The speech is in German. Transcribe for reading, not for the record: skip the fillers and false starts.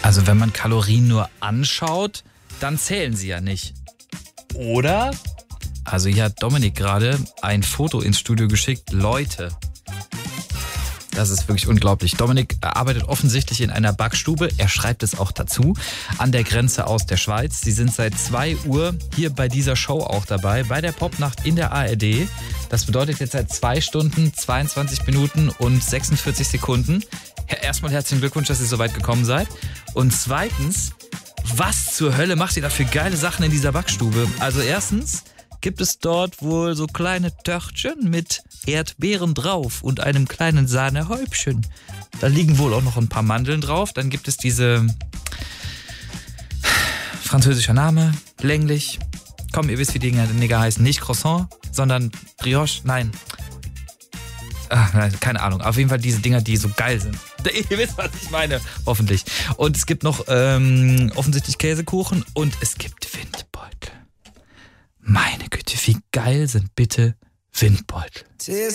Also wenn man Kalorien nur anschaut, dann zählen sie ja nicht. Oder? Also hier hat Dominik gerade ein Foto ins Studio geschickt. Leute, das ist wirklich unglaublich. Dominik arbeitet offensichtlich in einer Backstube. Er schreibt es auch dazu. An der Grenze aus der Schweiz. Sie sind seit 2 Uhr hier bei dieser Show auch dabei. Bei der Popnacht in der ARD. Das bedeutet jetzt seit 2 Stunden, 22 Minuten und 46 Sekunden. Erstmal herzlichen Glückwunsch, dass ihr so weit gekommen seid. Und zweitens, was zur Hölle macht ihr da für geile Sachen in dieser Backstube? Also erstens gibt es dort wohl so kleine Törtchen mit Erdbeeren drauf und einem kleinen Sahnehäubchen. Da liegen wohl auch noch ein paar Mandeln drauf. Dann gibt es diese französischer Name, länglich. Komm, ihr wisst, wie die Dinger heißen. Nicht Croissant, sondern Brioche. Nein. Keine Ahnung. Auf jeden Fall diese Dinger, die so geil sind. Ihr wisst, was ich meine. Hoffentlich. Und es gibt noch offensichtlich Käsekuchen und es gibt Windbeutel. Meine Güte, wie geil sind bitte Windbeutel.